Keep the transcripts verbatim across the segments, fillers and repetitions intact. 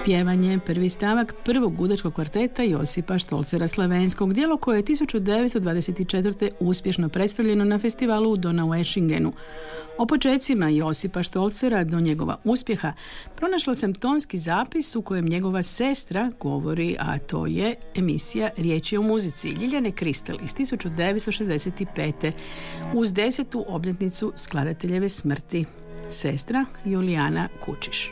Pjevanje, prvi stavak prvog gudačkog kvarteta Josipa Štolcera Slavenskog, djelo koje je tisuću devetsto dvadeset četvrte uspješno predstavljeno na festivalu u Donaueschingenu. O počecima Josipa Štolcera do njegova uspjeha pronašla sam tonski zapis u kojem njegova sestra govori, a to je emisija Riječi o muzici Ljiljane Kristel iz tisuću devetsto šezdeset pete uz desetu obljetnicu skladateljeve smrti. Sestra Julijana Kučiš.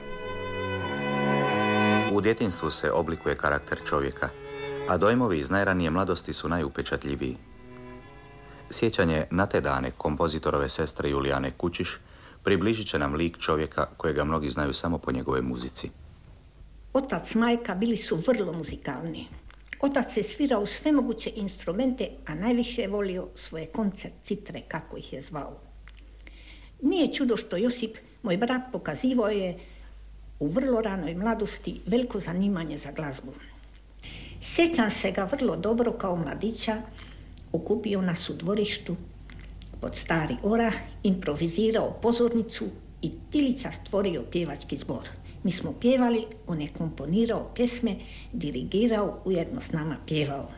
U djetinjstvu se oblikuje karakter čovjeka, a dojmovi iz najranije mladosti su najupečatljiviji. Sjećanje na te dane kompozitorove sestre Julijane Kučiš približit će nam lik čovjeka kojega mnogi znaju samo po njegove muzici. Otac i majka bili su vrlo muzikalni. Otac se svirao sve moguće instrumente, a najviše je volio svoje koncert citre, kako ih je zvao. Nije čudo što Josip, moj brat, pokazivao je u vrlo ranoj mladosti veliko zanimanje za glazbu. Sjećam se ga vrlo dobro kao mladića, okupio nas u dvorištu pod stari orah, improvizirao pozornicu i tilića stvorio pjevački zbor. Mi smo pjevali, on je komponirao pjesme, dirigirao, ujedno s nama pjevao.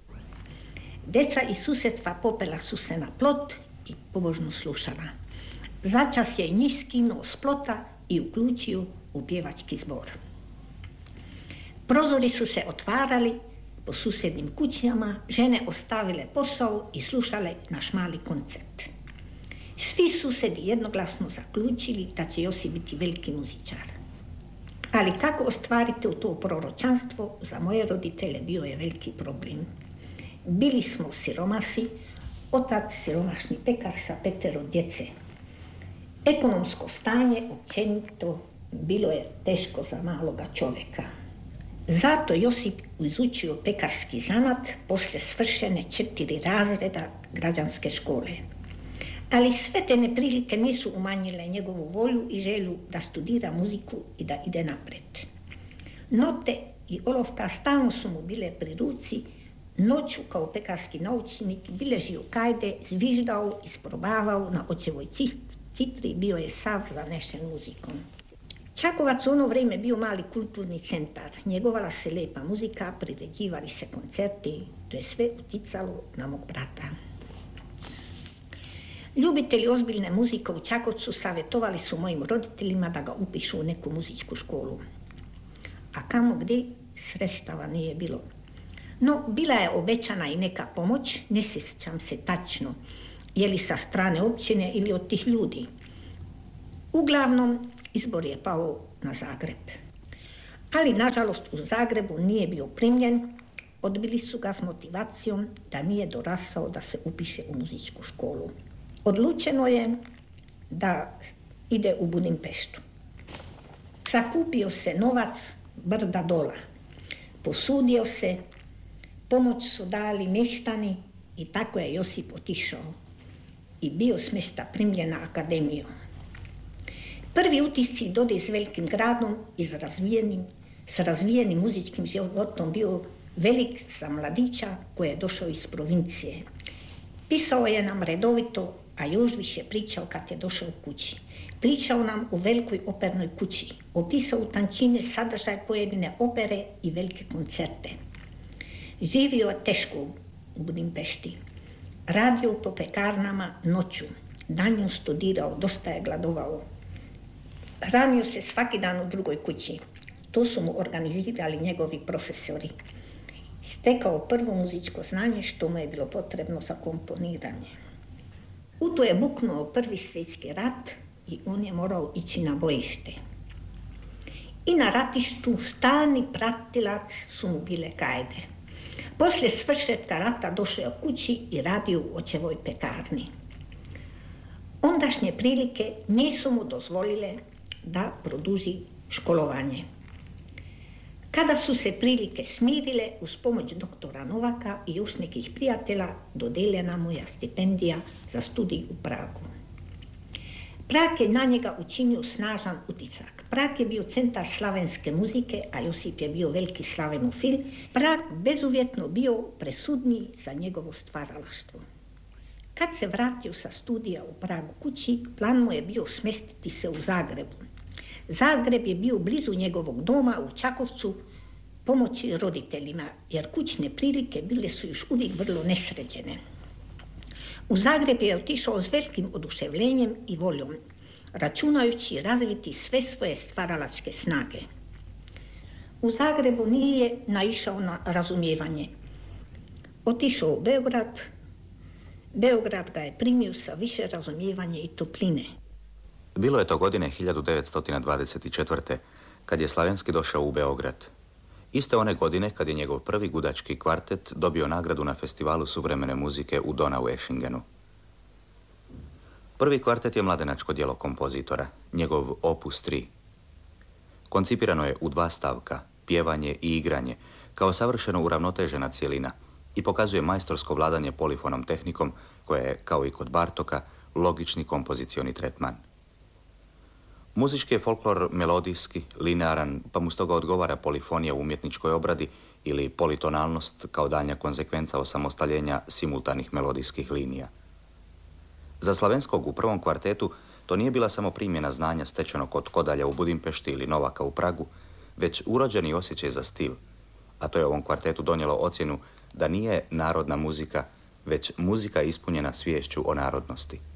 Deca iz susjedstva popela su se na plot i pobožno slušala. Začas je njih skinuo s plota i uključio u pjevački zbor. Prozori su se otvarali po susjednim kućama, žene ostavile posao i slušale naš mali koncert. Svi susjedi jednoglasno zaključili da će Josip biti veliki muzičar. Ali kako ostvariti u to proročanstvo, za moje roditelje bio je veliki problem. Bili smo siromasi, otac siromašni pekar sa petero djece. Ekonomsko stanje općenito bilo je teško za maloga čovjeka. Zato Josip izučio pekarski zanat poslije svršene četiri razreda građanske škole. Ali sve te neprilike nisu umanjile njegovu volju i želju da studira muziku i da ide naprijed. Note i olovka stalno su mu bile pri ruci, noću kao pekarski naučnik bilježio kajde, zviždao, isprobavao na očevoj citri, bio je sav zanešen muzikom. Čakovac u ono vrijeme bio mali kulturni centar, njegovala se lijepa muzika, priređivali se koncerti, to je sve uticalo na mog brata. Ljubitelji ozbiljne muzike u Čakovcu savjetovali su mojim roditeljima da ga upišu u neku muzičku školu. A kamo gdje, sredstava nije bilo. No, bila je obećana i neka pomoć, ne sjećam se tačno, je li sa strane općine ili od tih ljudi. Uglavnom, izbor je pao na Zagreb. Ali, nažalost, u Zagrebu nije bio primljen, odbili su ga s motivacijom da nije dorasao da se upiše u muzičku školu. Odlučeno je da ide u Budimpeštu. Sakupio se novac brda dola, posudio se, pomoć su dali mještani i tako je Josip otišao i bio s mjesta primljen na akademiju. Prvi utisci dode s velikim gradom i s razvijenim, s razvijenim muzičkim životom bio velik za mladića koji je došao iz provincije. Pisao je nam redovito, a još više pričao kad je došao kući. Pričao nam u velikoj opernoj kući, opisao u tančine sadržaj pojedine opere i velike koncerte. Živio je teško u Budimpešti. Radio po pekarnama noću, danju studirao, dosta je gladovao. Hranio se svaki dan u drugoj kući. To su mu organizirali njegovi profesori. Stekao prvo muzičko znanje što mu je bilo potrebno za komponiranje. U to je buknuo prvi svjetski rat i on je morao ići na bojište. I na ratištu stalni pratilac su mu bile kajde. Poslije svršetka rata došao je kući i radio u očevoj pekarni. Ondašnje prilike nisu mu dozvolile da produži školovanje. Kada su se prilike smirile, uz pomoć doktora Novaka i još nekih prijatelja, dodeljena mu je stipendija za studij u Pragu. Prag je na njega učinio snažan uticak. Prag je bio centar slavenske muzike, a Josip je bio veliki slavenofil. Prag bezuvjetno bio presudniji za njegovo stvaralaštvo. Kad se vratio sa studija u Pragu kući, plan mu je bio smjestiti se u Zagrebu. Zagreb je bio blizu njegovog doma u Čakovcu pomoći roditeljima, jer kućne prilike bile su još uvijek vrlo nesređene. U Zagreb je otišao s velikim oduševljenjem i voljom, računajući razviti sve svoje stvaralačke snage. U Zagrebu nije naišao na razumijevanje. Otišao u Beograd, Beograd ga je primio sa više razumijevanja i topline. Bilo je to godine hiljadu devetsto dvadeset četvrte. kad je Slavenski došao u Beograd. Iste one godine kad je njegov prvi gudački kvartet dobio nagradu na festivalu suvremene muzike u Donaueschingenu. Prvi kvartet je mladenačko djelo kompozitora, njegov opus tri. Koncipirano je u dva stavka, pjevanje i igranje, kao savršeno uravnotežena cjelina i pokazuje majstorsko vladanje polifonom tehnikom koja je, kao i kod Bartoka, logični kompozicioni tretman. Muzički je folklor melodijski, linearan, pa mu stoga odgovara polifonija u umjetničkoj obradi ili politonalnost kao daljnja konsekvenca osamostaljenja simultanih melodijskih linija. Za Slavenskog u prvom kvartetu to nije bila samo primjena znanja stečenog kod Kodalja u Budimpešti ili Novaka u Pragu, već urođeni osjećaj za stil, a to je ovom kvartetu donijelo ocjenu da nije narodna muzika, već muzika ispunjena sviješću o narodnosti.